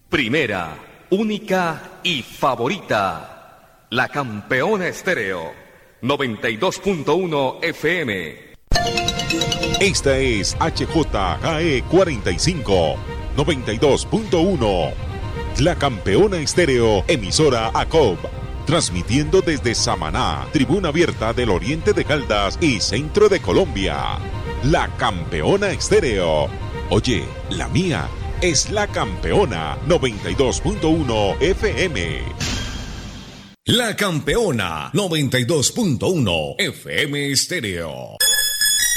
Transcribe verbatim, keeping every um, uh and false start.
Primera, única y favorita. La Campeona Estéreo. noventa y dos punto uno F M. Esta es H J K E cuarenta y cinco, noventa y dos punto uno. La Campeona Estéreo, emisora A C O B. Transmitiendo desde Samaná, tribuna abierta del oriente de Caldas y centro de Colombia. La Campeona Estéreo. Oye, la mía es La Campeona, noventa y dos punto uno F M. La Campeona, noventa y dos punto uno F M Estéreo.